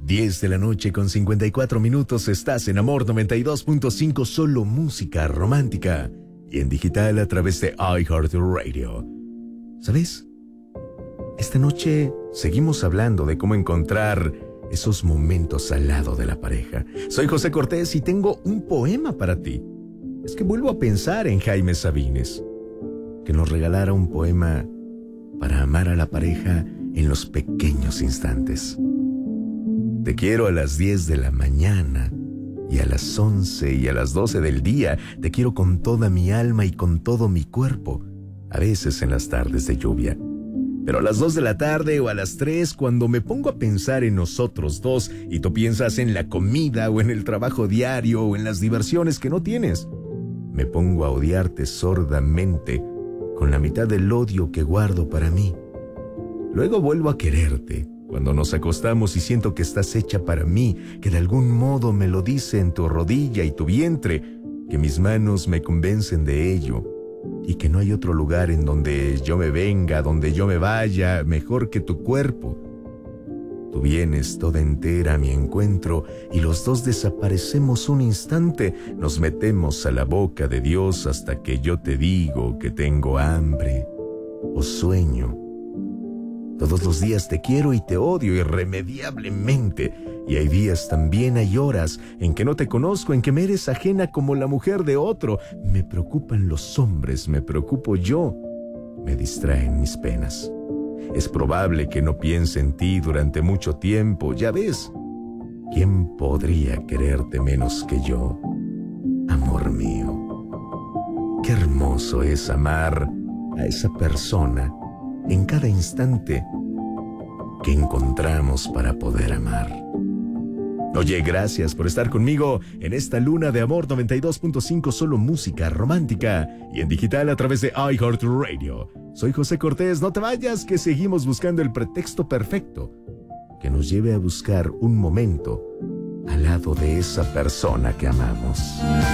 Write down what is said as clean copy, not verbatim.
10 de la noche con 54 minutos, estás en Amor 92.5, solo música romántica y en digital a través de iHeartRadio. ¿Sabes? Esta noche seguimos hablando de cómo encontrar esos momentos al lado de la pareja. Soy José Cortés y tengo un poema para ti. Es que vuelvo a pensar en Jaime Sabines, que nos regalara un poema para amar a la pareja en los pequeños instantes. Te quiero a las 10 de la mañana y a las 11 y a las 12 del día. Te quiero con toda mi alma y con todo mi cuerpo, a veces en las tardes de lluvia. Pero a las 2 de la tarde o a las 3, cuando me pongo a pensar en nosotros dos y tú piensas en la comida o en el trabajo diario o en las diversiones que no tienes, me pongo a odiarte sordamente con la mitad del odio que guardo para mí. Luego vuelvo a quererte cuando nos acostamos y siento que estás hecha para mí, que de algún modo me lo dice en tu rodilla y tu vientre, que mis manos me convencen de ello y que no hay otro lugar en donde yo me venga, donde yo me vaya, mejor que tu cuerpo. Tú vienes toda entera a mi encuentro y los dos desaparecemos un instante, nos metemos a la boca de Dios hasta que yo te digo que tengo hambre o sueño. Todos los días te quiero y te odio irremediablemente. Y hay días también, hay horas en que no te conozco, en que me eres ajena como la mujer de otro. Me preocupan los hombres, me preocupo yo. Me distraen mis penas. Es probable que no piense en ti durante mucho tiempo, ya ves. ¿Quién podría quererte menos que yo, amor mío? Qué hermoso es amar a esa persona en cada instante que encontramos para poder amar. Oye, gracias por estar conmigo en esta luna de Amor 92.5, solo música romántica y en digital a través de iHeartRadio. Soy José Cortés, no te vayas, que seguimos buscando el pretexto perfecto que nos lleve a buscar un momento al lado de esa persona que amamos.